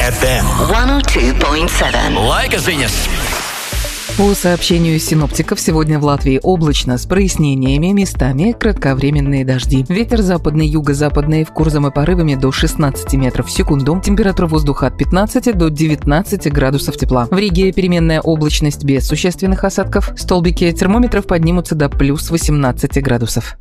FM 102.7. Laika ziņas. По сообщению синоптиков, сегодня в Латвии облачно, с прояснениями, местами кратковременные дожди. Ветер западный, юго-западный, в Курзам и порывами до 16 метров в секунду. Температура воздуха от 15 до 19 градусов тепла. В Риге переменная облачность без существенных осадков. Столбики термометров поднимутся до плюс 18 градусов.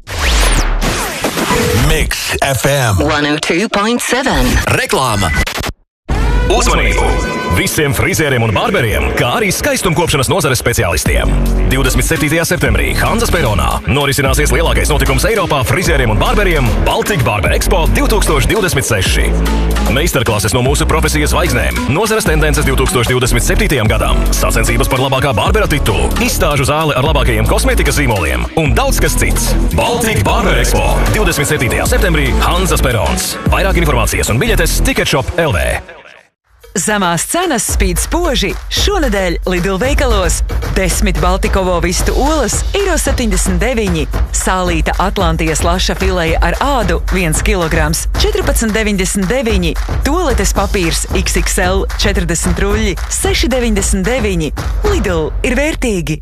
Mix FM 102.7. Reklāma. Uzmanību! Visiem frizieriem un barberiem, kā arī skaistumkopšanas nozares speciālistiem. 27. septembrī Hanzas peronā norisināsies lielākais notikums Eiropā frizieriem un barberiem – Baltic Barber Expo 2026. Meistarklases no mūsu profesijas zvaigznēm, nozares tendences 2027. gadam, sacensības par labākā barbera titulu, izstāžu zāle ar labākajiem kosmētikas zīmoliem un daudz kas cits. Baltic Barber Expo 27. septembrī Hanzas perons. Vairāk informācijas un biļetes Ticketshop LV. Zemās cenas spīd spoži šonedēļ Lidl veikalos. 10 Baltikovo vistu olas – 1,79 €. Sālīta Atlantijas laša fileja ar ādu – 1 kg – 14,99 €. Toaletes papīrs XXL 40 ruļļi – 6,99 €. Lidl ir vērtīgi.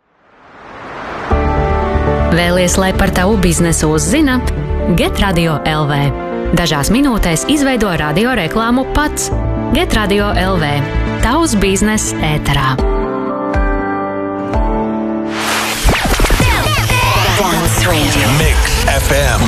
Vēlies, lai par tavu biznesu uzzina? Get Radio LV. Dažās minūtēs izveido radio reklāmu pats. Get Radio LV. Tavs biznes ēterā. Mix FM